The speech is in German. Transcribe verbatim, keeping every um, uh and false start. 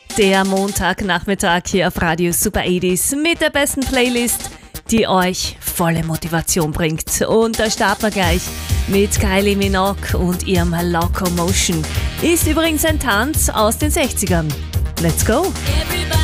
Der Montagnachmittag hier auf Radio Super achtziger mit der besten Playlist, die euch volle Motivation bringt. Und da starten wir gleich mit Kylie Minogue und ihrem Locomotion. Ist übrigens ein Tanz aus den sechzigern. Let's go!